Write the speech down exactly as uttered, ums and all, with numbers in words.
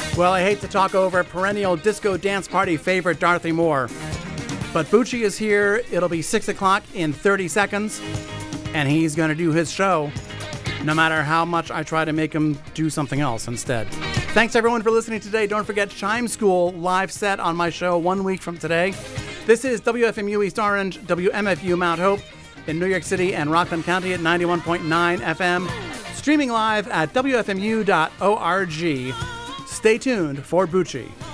Well, I hate to talk over perennial disco dance party favorite Dorothy Moore, but Bucci is here. It'll be six o'clock in thirty seconds, and he's going to do his show, no matter how much I try to make him do something else instead. Thanks, everyone, for listening today. Don't forget Chime School live set on my show one week from today. This is W F M U East Orange, W M F U Mount Hope in New York City and Rockland County at ninety-one point nine F M. Streaming live at W F M U dot org. Stay tuned for Bucci.